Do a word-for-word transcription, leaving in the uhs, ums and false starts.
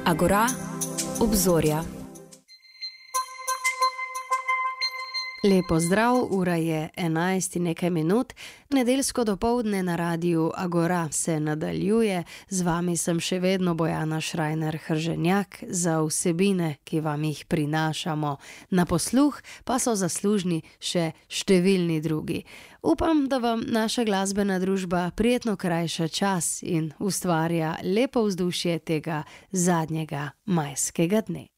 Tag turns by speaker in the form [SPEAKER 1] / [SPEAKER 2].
[SPEAKER 1] Agora, obzorja.
[SPEAKER 2] Lepo zdrav, ura je enajst in nekaj minut. Nedeljsko dopoldne na radiu Agora se nadaljuje. Z vami sem še vedno Bojana Šrajner Hrženjak za vsebine, ki vam jih prinašamo. Na posluh pa so zaslužni še številni drugi. Upam, da vam naša glasbena družba prijetno krajša čas in ustvarja lepo vzdušje tega zadnjega majskega dne.